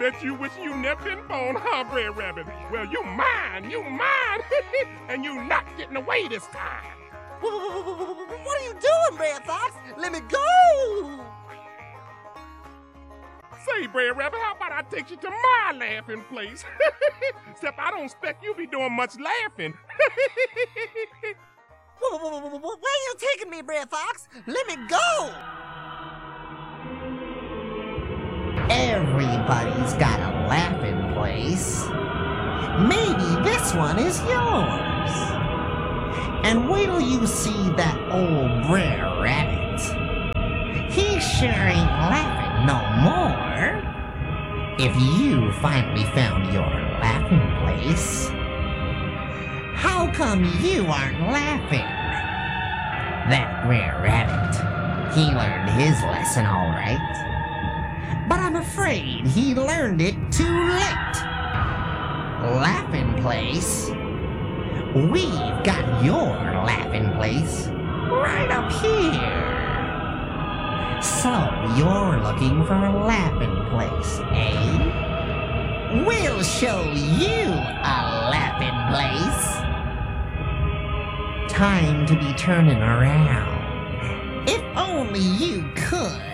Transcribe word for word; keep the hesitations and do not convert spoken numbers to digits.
bet you wish you never been born, huh, Brer Rabbit? Well, you mine, you mine, and you not getting away this time. What are you doing, Brer Fox? Let me go! Say, Brer Rabbit, how about I take you to my laughing place? Except I don't expect you be doing much laughing. Where are you taking me, Brer Fox? Let me go! Everybody's got a laughing place. Maybe this one is yours. And wait till you see that old Brer Rabbit. He sure ain't laughing no more. If you finally found your laughing place, how come you aren't laughing? That Brer Rabbit, he learned his lesson all right. But I'm afraid he learned it too late. Laughing place? We've got your laughing place right up here. So you're looking for a laughing place, eh? We'll show you a laughing place. Time to be turning around. If only you could